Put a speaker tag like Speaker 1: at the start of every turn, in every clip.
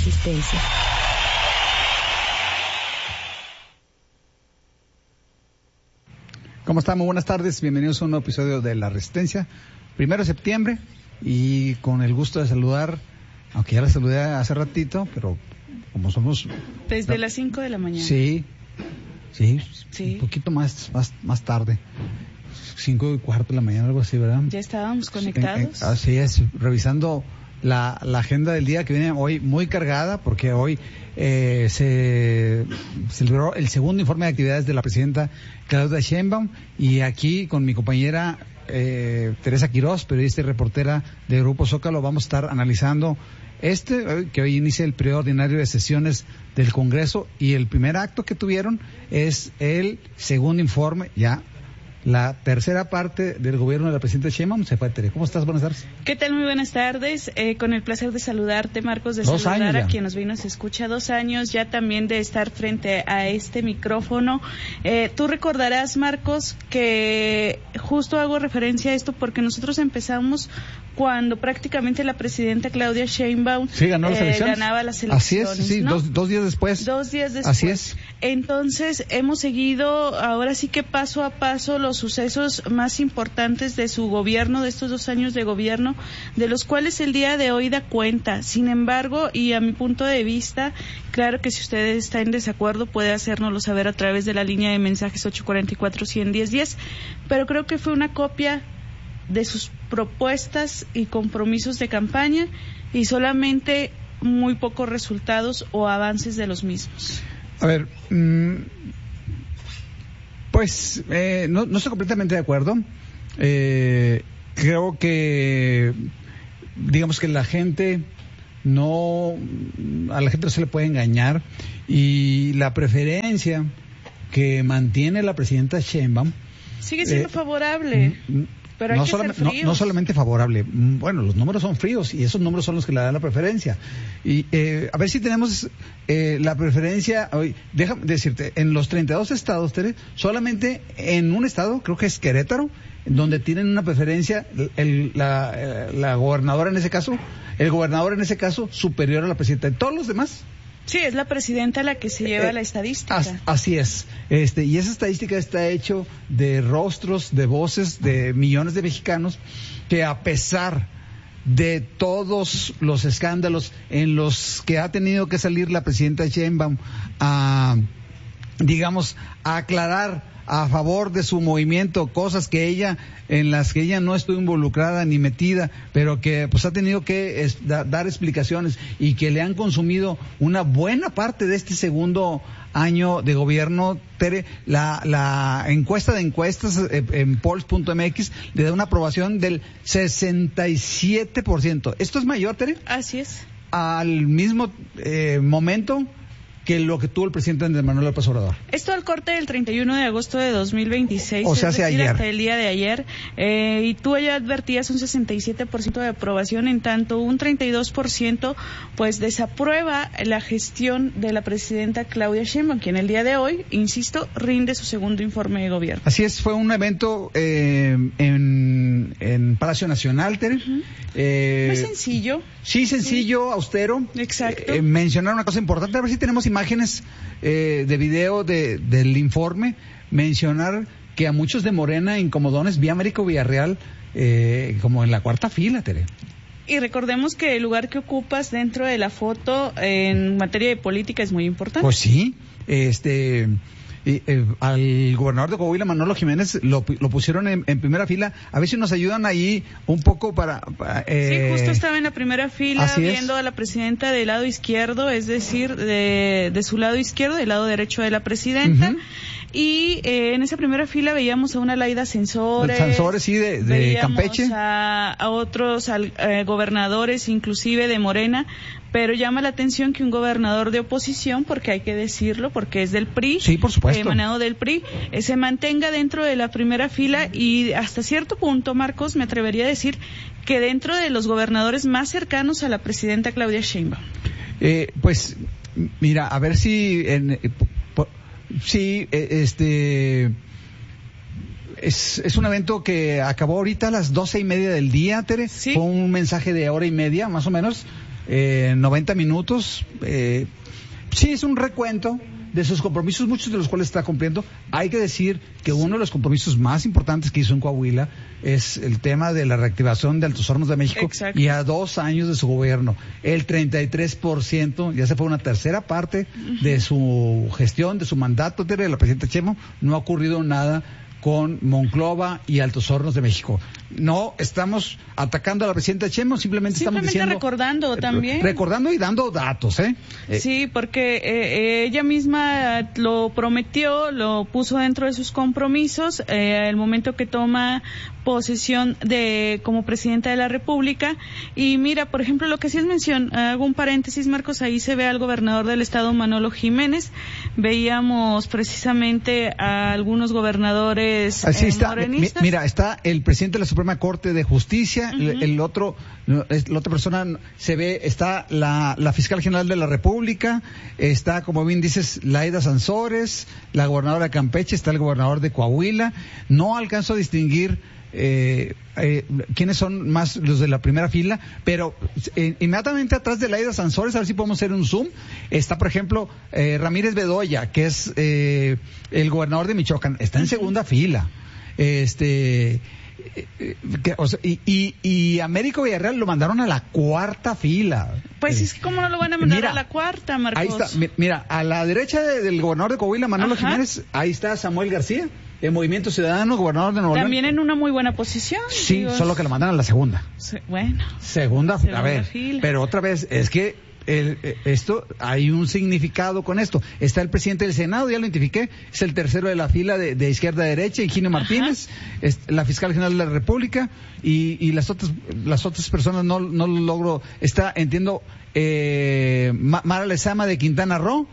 Speaker 1: Resistencia.
Speaker 2: ¿Cómo están? Muy buenas tardes, bienvenidos a un nuevo episodio de La Resistencia, 1 de septiembre, y con el gusto de saludar, aunque ya la saludé hace ratito, pero como somos...
Speaker 3: Desde las 5 de la mañana.
Speaker 2: Sí, un poquito más tarde, 5:15 de la mañana, algo así, ¿verdad?
Speaker 3: Ya estábamos conectados.
Speaker 2: Así es, revisando la agenda del día que viene hoy muy cargada, porque hoy se celebró el segundo informe de actividades de la presidenta Claudia Sheinbaum, y aquí con mi compañera Teresa Quirós, periodista y reportera de Grupo Zócalo, vamos a estar analizando que hoy inicia el periodo ordinario de sesiones del Congreso, y el primer acto que tuvieron es el segundo informe, ya la tercera parte del gobierno de la presidenta Sheinbaum. ¿Cómo estás? Buenas tardes.
Speaker 3: ¿Qué tal? Muy buenas tardes. Con el placer de saludarte, Marcos, de
Speaker 2: 2
Speaker 3: saludar
Speaker 2: años
Speaker 3: a quien nos ve y nos escucha. 2 años ya también de estar frente a este micrófono. Tú recordarás, Marcos, que justo hago referencia a esto porque nosotros empezamos cuando prácticamente la presidenta Claudia Sheinbaum
Speaker 2: ganaba las elecciones.
Speaker 3: Así
Speaker 2: es, sí,
Speaker 3: ¿no?
Speaker 2: dos días después.
Speaker 3: 2 días después.
Speaker 2: Así es.
Speaker 3: Entonces, hemos seguido ahora sí que paso a paso los sucesos más importantes de su gobierno, de estos 2 años de gobierno, de los cuales el día de hoy da cuenta. Sin embargo, y a mi punto de vista, claro que si usted está en desacuerdo puede hacérnoslo saber a través de la línea de mensajes 844-110-10, pero creo que fue una copia de sus propuestas y compromisos de campaña y solamente muy pocos resultados o avances de los mismos.
Speaker 2: A ver, pues no estoy completamente de acuerdo. Creo que, digamos que a la gente no se le puede engañar, y la preferencia que mantiene la presidenta Sheinbaum
Speaker 3: sigue siendo favorable. Pero hay
Speaker 2: no solamente favorable, bueno, los números son fríos y esos números son los que le dan la preferencia. Y a ver si tenemos la preferencia hoy. Déjame decirte, en los 32 estados, Tere, solamente en un estado, creo que es Querétaro, donde tienen una preferencia la gobernadora en ese caso, el gobernador en ese caso superior a la presidenta. En todos los demás.
Speaker 3: Sí, es la presidenta la que se lleva la estadística.
Speaker 2: Así es. Y esa estadística está hecho de rostros, de voces, de millones de mexicanos que, a pesar de todos los escándalos en los que ha tenido que salir la presidenta Sheinbaum a aclarar a favor de su movimiento cosas en las que ella no estuvo involucrada ni metida, pero que pues ha tenido que dar explicaciones, y que le han consumido una buena parte de este segundo año de gobierno. Tere, la encuesta de encuestas en polls.mx le da una aprobación del 67%. ¿Esto es mayor, Tere?
Speaker 3: Así es.
Speaker 2: Al mismo momento que lo que tuvo el presidente Andrés Manuel López Obrador.
Speaker 3: Esto al corte del 31 de agosto de 2026.
Speaker 2: O sea,
Speaker 3: es decir,
Speaker 2: ayer.
Speaker 3: Hasta el día de ayer. Y tú ya advertías un 67% de aprobación, en tanto un 32% pues desaprueba la gestión de la presidenta Claudia Sheinbaum, quien el día de hoy, insisto, rinde su segundo informe de gobierno.
Speaker 2: Así es, fue un evento en Palacio Nacional, Tere.
Speaker 3: Muy sencillo.
Speaker 2: Sí, sencillo, austero.
Speaker 3: Exacto.
Speaker 2: Mencionar una cosa importante, a ver si tenemos imágenes de video del informe. Mencionar que a muchos de Morena incomodones, vi a Américo Villarreal como en la cuarta fila, Tere.
Speaker 3: Y recordemos que el lugar que ocupas dentro de la foto en materia de política es muy importante.
Speaker 2: Pues sí, al gobernador de Coahuila, Manolo Jiménez, lo pusieron en primera fila. A ver si nos ayudan ahí un poco para
Speaker 3: sí, justo estaba en la primera fila viendo a la presidenta del lado izquierdo, es decir, de su lado izquierdo, del lado derecho de la presidenta. Uh-huh. Y en esa primera fila veíamos a una Laida Sansores,
Speaker 2: sí, de Campeche,
Speaker 3: a otros gobernadores, inclusive de Morena, pero llama la atención que un gobernador de oposición, porque hay que decirlo, porque es del PRI,
Speaker 2: sí, por supuesto,
Speaker 3: emanado del PRI, se mantenga dentro de la primera fila, y hasta cierto punto, Marcos, me atrevería a decir que dentro de los gobernadores más cercanos a la presidenta Claudia Sheinbaum.
Speaker 2: Pues mira, a ver si es un evento que acabó ahorita a las 12:30 del día, Tere.
Speaker 3: ¿Sí?
Speaker 2: Fue un mensaje de 1:30 más o menos. 90 minutos. Sí, es un recuento de sus compromisos, muchos de los cuales está cumpliendo. Hay que decir que uno de los compromisos más importantes que hizo en Coahuila es el tema de la reactivación de Altos Hornos de México.
Speaker 3: Exacto.
Speaker 2: Y a 2 años de su gobierno, el 33%, ya se fue una tercera parte de su gestión, de su mandato de la presidenta Sheinbaum. No ha ocurrido nada con Monclova y Altos Hornos de México. No estamos atacando a la presidenta Sheinbaum, simplemente estamos diciendo...
Speaker 3: recordando también.
Speaker 2: Recordando y dando datos,
Speaker 3: Sí, porque ella misma lo prometió, lo puso dentro de sus compromisos, el momento que toma posesión como presidenta de la República. Y mira, por ejemplo, lo que sí es mención, hago un paréntesis, Marcos, ahí se ve al gobernador del estado, Manolo Jiménez. Veíamos precisamente a algunos gobernadores morenistas.
Speaker 2: Mira, está el presidente de la Suprema Corte de Justicia, la otra persona se ve, está la fiscal general de la República, está, como bien dices, Laida Sansores, la gobernadora de Campeche, está el gobernador de Coahuila. No alcanzo a distinguir quiénes son más los de la primera fila, pero inmediatamente atrás de Laida Sansores, a ver si podemos hacer un zoom, está, por ejemplo, Ramírez Bedoya, que es el gobernador de Michoacán, está en segunda fila. Y Américo Villarreal lo mandaron a la cuarta fila.
Speaker 3: Pues es que cómo no lo van a mandar a la cuarta, Marcos.
Speaker 2: Ahí está, mira, a la derecha del gobernador de Coahuila, Manolo Jiménez, ahí está Samuel García, el Movimiento Ciudadano, gobernador de Nuevo León.
Speaker 3: También en una muy buena posición.
Speaker 2: Sí, solo que lo mandan a la segunda. Segunda a ver,
Speaker 3: fila.
Speaker 2: Pero otra vez, es que esto, hay un significado con esto. Está el presidente del Senado, ya lo identifiqué, es el tercero de la fila de izquierda a derecha, Higinio Martínez, es la fiscal general de la República, y las otras personas no lo logro. Está, entiendo, Mara Lezama de Quintana Roo,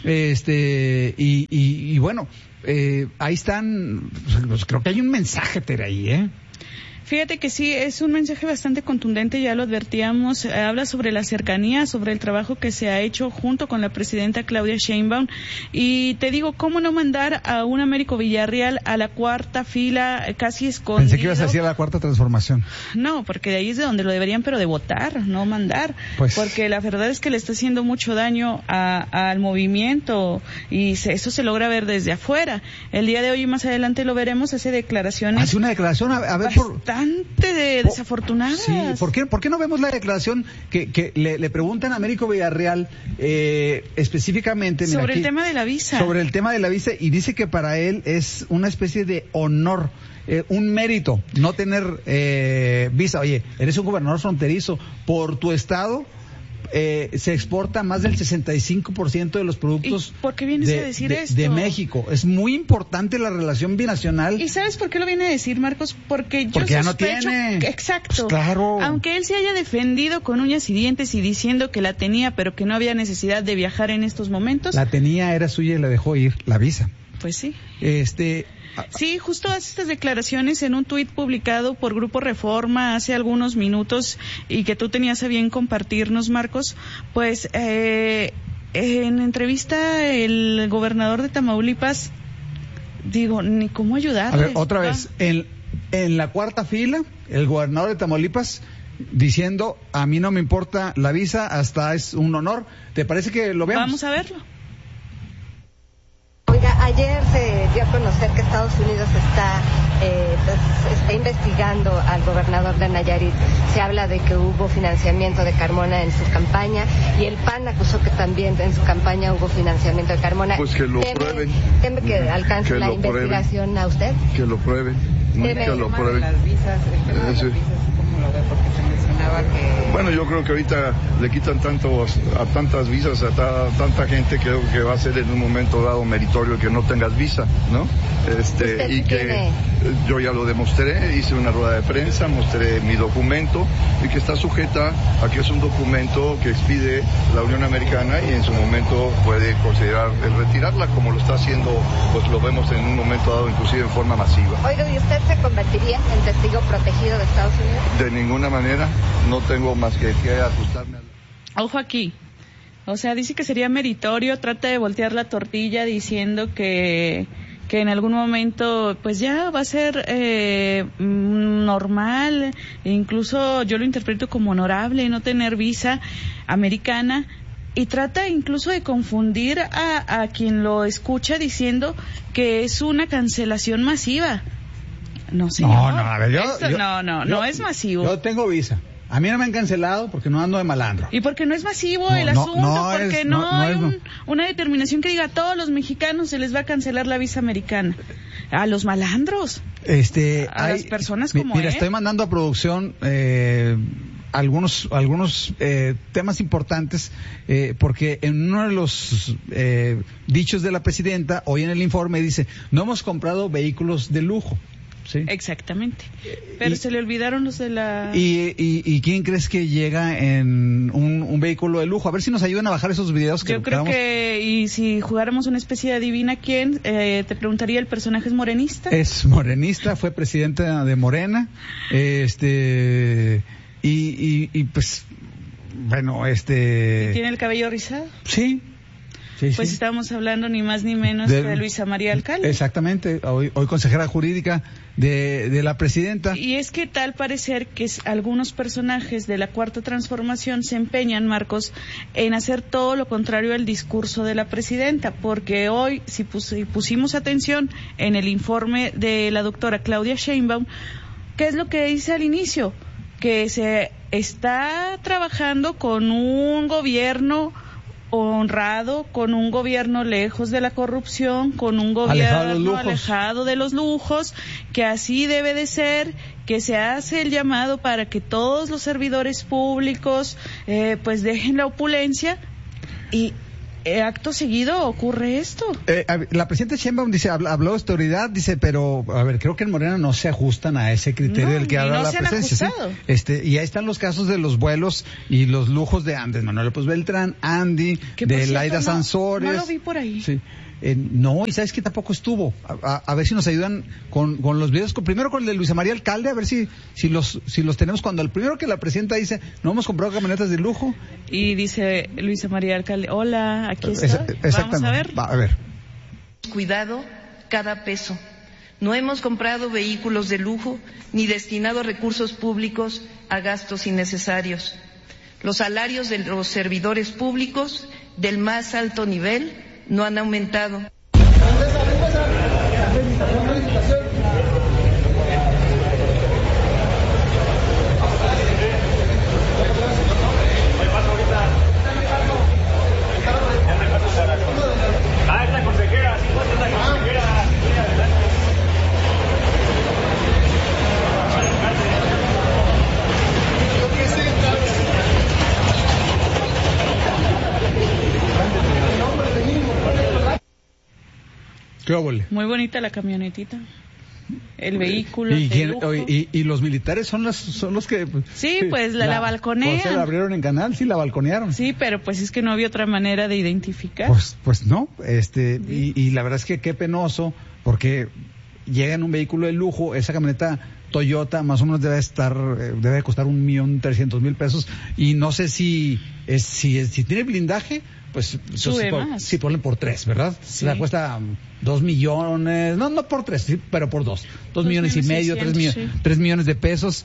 Speaker 2: y bueno, ahí están, pues, creo que hay un mensaje, Tere, ahí,
Speaker 3: Fíjate que sí, es un mensaje bastante contundente, ya lo advertíamos, habla sobre la cercanía, sobre el trabajo que se ha hecho junto con la presidenta Claudia Sheinbaum, y te digo, ¿cómo no mandar a un Américo Villarreal a la cuarta fila, casi escondido?
Speaker 2: Pensé que ibas a decir a la cuarta transformación.
Speaker 3: No, porque de ahí es de donde lo deberían, pero de votar, no mandar, porque la verdad es que le está haciendo mucho daño al movimiento, y eso se logra ver desde afuera. El día de hoy y más adelante lo veremos, hace declaraciones.
Speaker 2: Hace una declaración, a ver,
Speaker 3: desafortunadas.
Speaker 2: Sí, ¿por qué no vemos la declaración que le preguntan a Américo Villarreal específicamente
Speaker 3: sobre el tema de la visa?
Speaker 2: Sobre el tema de la visa, y dice que para él es una especie de honor, un mérito no tener visa. Oye, eres un gobernador fronterizo, por tu estado se exporta más del 65% de los productos.
Speaker 3: ¿Por qué vienes a decir esto?
Speaker 2: De México. Es muy importante la relación binacional.
Speaker 3: ¿Y sabes por qué lo viene a decir, Marcos? Porque
Speaker 2: ya no tiene.
Speaker 3: Exacto.
Speaker 2: Pues claro.
Speaker 3: Aunque él se haya defendido con uñas y dientes y diciendo que la tenía, pero que no había necesidad de viajar en estos momentos.
Speaker 2: La tenía, era suya y la dejó ir, la visa.
Speaker 3: Pues sí.
Speaker 2: Sí,
Speaker 3: justo hace estas declaraciones en un tuit publicado por Grupo Reforma hace algunos minutos y que tú tenías a bien compartirnos, Marcos. Pues en entrevista el gobernador de Tamaulipas, digo, ni cómo ayudarle.
Speaker 2: A ver, otra vez, en la cuarta fila, el gobernador de Tamaulipas diciendo, a mí no me importa la visa, hasta es un honor. ¿Te parece que lo veamos?
Speaker 3: Vamos a verlo.
Speaker 1: Oiga, ayer se dio a conocer que Estados Unidos está investigando al gobernador de Nayarit. Se habla de que hubo financiamiento de Carmona en su campaña, y el PAN acusó que también en su campaña hubo financiamiento de Carmona.
Speaker 4: Pues que lo prueben.
Speaker 1: ¿Teme que alcance la investigación a usted?
Speaker 4: Que lo prueben. Que lo prueben.
Speaker 5: Las visas, el tema de las visas, ¿cómo lo ve? Porque se mencionaba que...
Speaker 4: Bueno, yo creo que ahorita le quitan a tantas visas a tanta gente, creo que va a ser en un momento dado meritorio que no tengas visa, ¿no? Y que yo ya lo demostré, hice una rueda de prensa, mostré mi documento, y que está sujeta a que es un documento que expide la Unión Americana, y en su momento puede considerar el retirarla, como lo está haciendo, pues lo vemos en un momento dado, inclusive en forma masiva.
Speaker 1: Oiga, ¿y usted se convertiría en testigo protegido de Estados Unidos?
Speaker 4: De ninguna manera, no tengo más que ajustarme a...
Speaker 3: Ojo aquí. O sea, dice que sería meritorio, trata de voltear la tortilla diciendo que en algún momento pues ya va a ser normal, e incluso yo lo interpreto como honorable no tener visa americana, y trata incluso de confundir a quien lo escucha diciendo que es una cancelación masiva. No, señor.
Speaker 2: No, a ver,
Speaker 3: no es masivo.
Speaker 2: Yo tengo visa. A mí no me han cancelado porque no ando de malandro.
Speaker 3: Y porque no es masivo el asunto, porque no hay una determinación que diga a todos los mexicanos se les va a cancelar la visa americana. A los malandros. A las personas como
Speaker 2: Mira, estoy mandando a producción algunos temas importantes, porque en uno de los dichos de la presidenta, hoy en el informe dice, no hemos comprado vehículos de lujo. Sí.
Speaker 3: Exactamente. Pero se le olvidaron los de la...
Speaker 2: ¿Y quién crees que llega en un vehículo de lujo? A ver si nos ayudan a bajar esos videos que...
Speaker 3: Yo creo que, y si jugáramos una especie de adivina quién, te preguntaría, ¿el personaje es morenista?
Speaker 2: Es morenista, fue presidenta de Morena, y pues, bueno,
Speaker 3: ¿Y tiene el cabello rizado?
Speaker 2: Sí.
Speaker 3: Pues estamos hablando ni más ni menos de Luisa María Alcalde.
Speaker 2: Exactamente, hoy consejera jurídica de la presidenta.
Speaker 3: Y es que tal parecer que algunos personajes de la Cuarta Transformación se empeñan, Marcos, en hacer todo lo contrario al discurso de la presidenta, porque hoy, si pusimos atención en el informe de la doctora Claudia Sheinbaum, ¿qué es lo que dice al inicio? Que se está trabajando con un gobierno honrado, con un gobierno lejos de la corrupción, con un gobierno alejado de los lujos, que así debe de ser, que se hace el llamado para que todos los servidores públicos pues dejen la opulencia, y acto seguido ocurre esto.
Speaker 2: La presidenta Sheinbaum dice, habló de autoridad, dice, pero a ver, creo que en Morena no se ajustan a ese criterio del que habla la presidencia. ¿Sí? Y ahí están los casos de los vuelos y los lujos de Andes Manuel López Beltrán, Andy, de Laida Sansores.
Speaker 3: No lo vi por ahí.
Speaker 2: Sí. No, y sabes que tampoco estuvo. A ver si nos ayudan con los videos. Primero con el de Luisa María Alcalde, a ver si los tenemos. Cuando el primero que la presidenta dice, no hemos comprado camionetas de lujo.
Speaker 3: Y dice Luisa María Alcalde, hola, aquí estoy. Vamos a ver.
Speaker 2: A ver.
Speaker 6: Cuidado cada peso. No hemos comprado vehículos de lujo ni destinado recursos públicos a gastos innecesarios. Los salarios de los servidores públicos del más alto nivel no han aumentado.
Speaker 3: Muy bonita la camionetita, el vehículo.
Speaker 2: Y los militares son los que...
Speaker 3: Sí, pues la balconean.
Speaker 2: O sea, la abrieron en canal, sí, la balconearon.
Speaker 3: Sí, pero pues es que no había otra manera de identificar.
Speaker 2: Pues no, y la verdad es que qué penoso, porque llega en un vehículo de lujo, esa camioneta Toyota más o menos debe costar 1,300,000 pesos, y no sé si tiene blindaje, pues
Speaker 3: sube más.
Speaker 2: Sí, ponle por 3, ¿verdad?
Speaker 3: Sí.
Speaker 2: La cuesta 2 millones, no por 3, sí, pero por 2 millones y medio, 3 millones de pesos.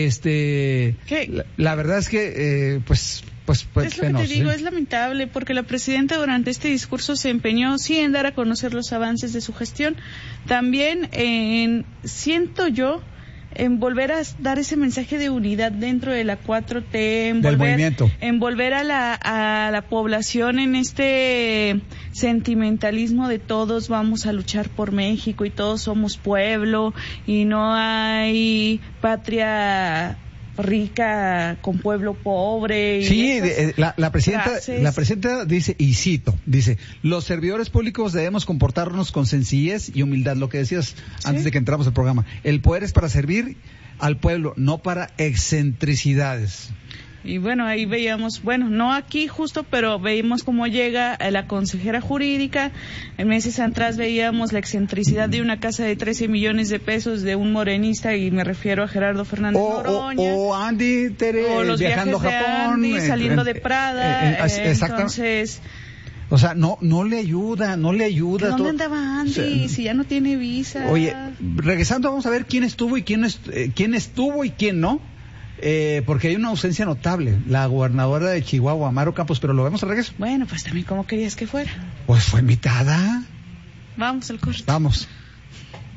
Speaker 2: La verdad es que pues
Speaker 3: es lo que te digo, es lamentable, porque la presidenta durante este discurso se empeñó sí en dar a conocer los avances de su gestión, también siento yo en volver a dar ese mensaje de unidad dentro de la 4T, envolver a la población en este sentimentalismo de todos vamos a luchar por México y todos somos pueblo y no hay patria rica con pueblo pobre. Y
Speaker 2: sí, la presidenta dice, y cito, los servidores públicos debemos comportarnos con sencillez y humildad, lo que decías antes de que entramos al programa. El poder es para servir al pueblo, no para excentricidades.
Speaker 3: Y bueno, ahí veíamos, no aquí justo, pero veíamos cómo llega la consejera jurídica. Meses atrás veíamos la excentricidad de una casa de 13 millones de pesos de un morenista, y me refiero a Gerardo Fernández Noroña.
Speaker 2: O Andy Tere,
Speaker 3: o los
Speaker 2: viajando
Speaker 3: viajes
Speaker 2: a Japón.
Speaker 3: De Andy, saliendo de Prada.
Speaker 2: Exactamente.
Speaker 3: Entonces...
Speaker 2: O sea, no le ayuda.
Speaker 3: ¿Dónde andaba Andy? Si ya no tiene visa.
Speaker 2: Oye, regresando, vamos a ver quién estuvo y quién no. Porque hay una ausencia notable. La gobernadora de Chihuahua, Amaro Campos, pero lo vemos al regreso.
Speaker 3: Bueno, pues también, ¿cómo querías que fuera?
Speaker 2: Pues fue invitada.
Speaker 3: Vamos al corte.
Speaker 2: Vamos.